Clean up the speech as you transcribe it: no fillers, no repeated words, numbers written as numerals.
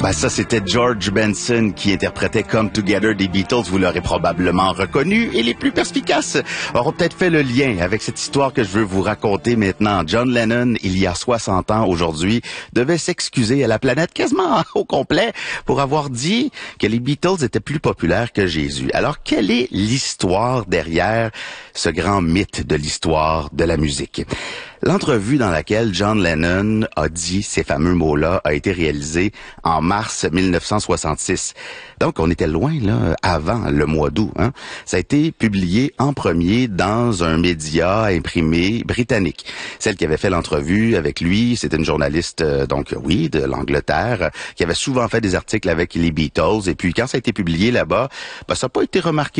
Ben ça, c'était George Benson qui interprétait Come Together des Beatles. Vous l'aurez probablement reconnu. Et les plus perspicaces auront peut-être fait le lien avec cette histoire que je veux vous raconter maintenant. John Lennon, il y a 60 ans aujourd'hui, devait s'excuser à la planète quasiment au complet pour avoir dit que les Beatles étaient plus populaires que Jésus. Alors, quelle est l'histoire derrière ce grand mythe de l'histoire de la musique? L'entrevue dans laquelle John Lennon a dit ces fameux mots-là a été réalisée en mars 1966. Donc, on était loin, là, avant le mois d'août, hein. Ça a été publié en premier dans un média imprimé britannique. Celle qui avait fait l'entrevue avec lui, c'était une journaliste, de l'Angleterre, qui avait souvent fait des articles avec les Beatles. Et puis, quand ça a été publié là-bas, ça n'a pas été remarqué